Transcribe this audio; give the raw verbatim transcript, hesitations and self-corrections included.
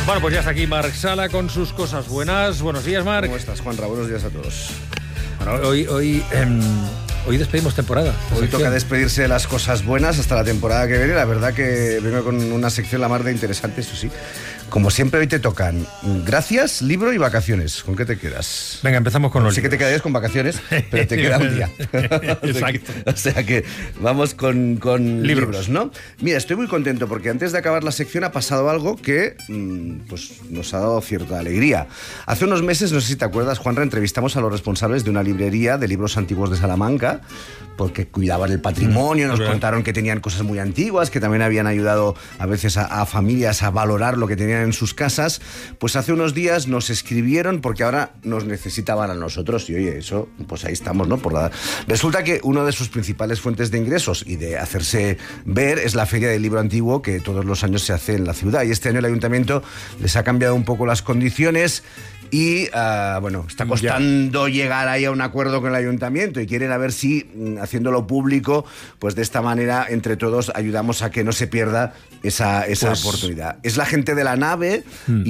Bueno, pues ya está aquí Marc Sala con sus cosas buenas. Buenos días, Marc. ¿Cómo estás, Juanra? Buenos días a todos. Bueno, hoy, hoy, eh, hoy despedimos temporada. Hoy sección. toca despedirse de las cosas buenas hasta la temporada que viene. La verdad que vengo con una sección la mar de interesante, eso sí. Como siempre, hoy te tocan gracias, libro y vacaciones. ¿Con qué te quedas? Venga, empezamos con los Sí que te quedarías con vacaciones, pero te queda un día. Exacto. O sea que vamos con, con libros. libros, ¿no? Mira, estoy muy contento porque antes de acabar la sección ha pasado algo que mmm, pues, nos ha dado cierta alegría. Hace unos meses, no sé si te acuerdas, Juanra, entrevistamos a los responsables de una librería de libros antiguos de Salamanca porque cuidaban el patrimonio, nos contaron que tenían cosas muy antiguas, que también habían ayudado a veces a, a familias a valorar lo que tenían en sus casas. Pues hace unos días nos escribieron porque ahora nos necesitaban a nosotros y oye, eso, pues ahí estamos, ¿no? Por la... Resulta que una de sus principales fuentes de ingresos y de hacerse ver es la Feria del Libro Antiguo que todos los años se hace en la ciudad, y este año el ayuntamiento les ha cambiado un poco las condiciones y, uh, bueno, está costando ya. llegar ahí a un acuerdo con el ayuntamiento y quieren a ver si, haciéndolo público, pues de esta manera, entre todos, ayudamos a que no se pierda esa, esa pues... oportunidad. Es la gente de la nave... Hmm.